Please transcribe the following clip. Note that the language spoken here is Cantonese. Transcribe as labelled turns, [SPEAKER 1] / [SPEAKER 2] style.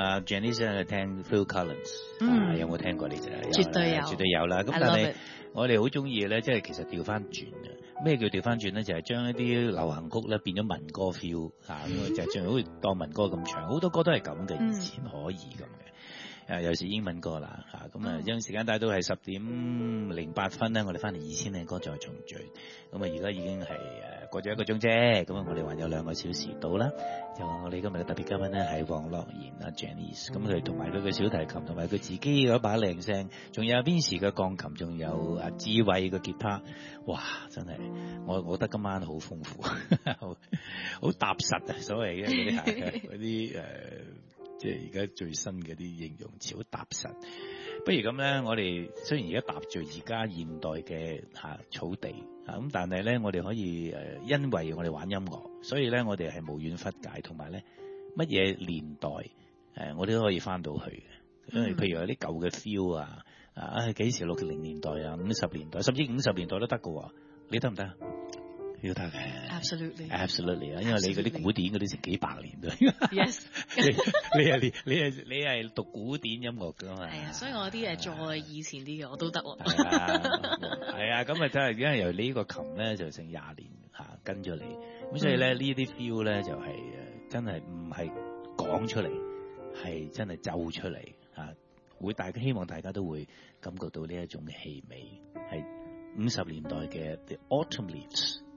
[SPEAKER 1] Janice 喺度聽 Phil Collins，有冇聽過呢隻？
[SPEAKER 2] 絕對有，
[SPEAKER 1] 絕對有啦。咁但係我哋好中意咧，即係其實調翻轉嘅。咩叫調翻轉咧？就係將一啲流行曲咧變咗民歌 feel 咁就仲好似當民歌咁長，好多歌都係咁嘅，以前可以咁嘅。尤其是英文歌啦咁將時間帶到係10:08咧，我哋翻嚟2000年歌再重聚。咁而家已經係過咗1個鐘啫，咁我哋還有2個小時到啦。就我哋今日嘅特別嘉賓咧係黃樂妍Janice，咁佢同埋佢嘅小提琴，同埋佢自己嗰把靚聲，仲有 Vincy 嘅鋼琴，仲有智慧嘅吉他，哇！真係我覺得今晚好豐富，好踏實啊！所謂嘅嗰啲即係而家最新嘅啲形容詞好踏實。不如咁咧，我哋雖然而家踏住而家現代嘅草地咁，但係咧我哋可以因為我哋玩音樂，所以咧我哋係無遠弗屆，同埋咧乜嘢年代我哋都可以翻到去嘅。因為譬如有啲舊嘅 feel 幾時60年代50年代，甚至50年代都得㗎喎，你得唔得？要得嘅 ，absolutely 啊！因為你嗰啲古典嗰啲成幾百年都
[SPEAKER 2] ，yes，
[SPEAKER 1] 你係讀古典音樂㗎嘛？
[SPEAKER 2] 係啊，所以我啲再以前啲嘅我都得喎。
[SPEAKER 1] 係啊，咁啊真係，因為由你呢個琴咧就成20年跟咗你，咁所以咧呢啲 feel 咧就係真係唔係講出嚟，係真係奏出嚟會希望大家都會感覺到呢一種嘅氣味，係50年代嘅 The Autumn Leaves。